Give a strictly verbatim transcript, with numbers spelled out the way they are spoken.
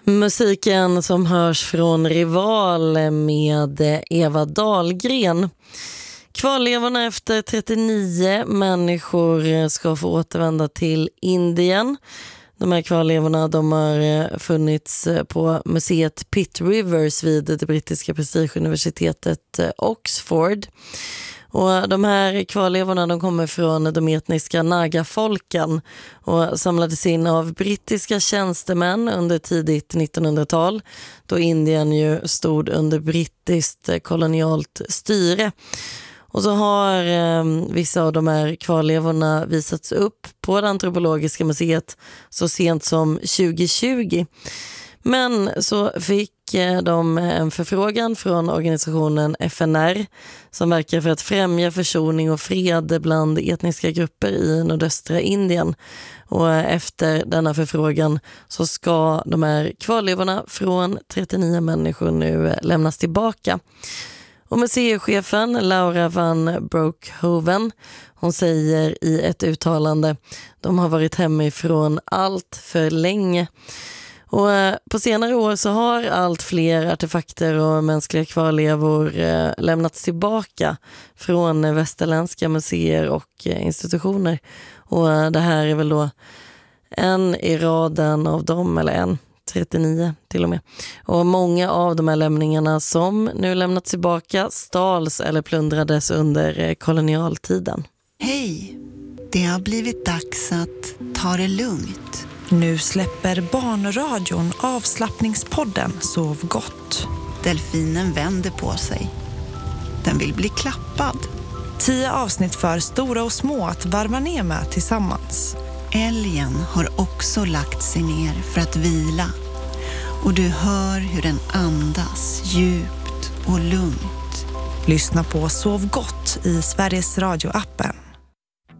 Musiken som hörs från Rival med Eva Dahlgren. Kvarlevorna efter trettionio människor ska få återvända till Indien. De här kvarlevorna de har funnits på museet Pitt Rivers vid det brittiska prestigeuniversitetet Oxford. Och de här kvarlevorna de kommer från de etniska Naga-folken och samlades in av brittiska tjänstemän under tidigt nittonhundratal då Indien ju stod under brittiskt kolonialt styre. Och så har eh, vissa av de här kvarlevorna visats upp på det antropologiska museet så sent som tjugo tjugo. Men så fick de en förfrågan från organisationen F N R som verkar för att främja försoning och fred bland etniska grupper i nordöstra Indien. Och efter denna förfrågan så ska de här kvarlevorna från trettionio människor nu lämnas tillbaka. Och museichefen Laura van Broekhoven, hon säger i ett uttalande: de har varit hemifrån allt för länge. Och på senare år så har allt fler artefakter och mänskliga kvarlevor eh, lämnats tillbaka från västerländska museer och eh, institutioner. Och eh, det här är väl då en i raden av dem, eller en, trettionio till och med. Och många av de här lämningarna som nu lämnats tillbaka stals eller plundrades under eh, kolonialtiden. Hej, det har blivit dags att ta det lugnt. Nu släpper barnradion avslappningspodden Sov gott. Delfinen vänder på sig. Den vill bli klappad. Tio avsnitt för stora och små att varva ner med tillsammans. Älgen har också lagt sig ner för att vila. Och du hör hur den andas djupt och lugnt. Lyssna på Sov gott i Sveriges Radio-appen.